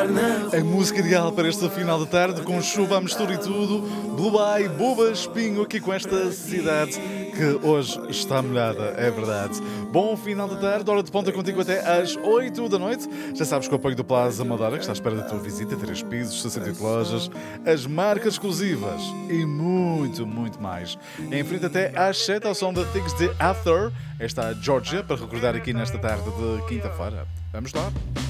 A música ideal para este final de tarde, com chuva à mistura e tudo. Blue Eye, Buba Espinho, aqui com esta cidade que hoje está molhada, é verdade. Bom final de tarde, hora de ponta contigo até às 8 da noite. Já sabes que o apoio do Plaza Amadora, que está à espera da tua visita, 3 pisos, 68 lojas, as marcas exclusivas e muito, muito mais. Em frente até às 7 ao som da Things de Arthur. Esta é a Georgia, para recordar aqui nesta tarde de quinta-feira. Vamos lá.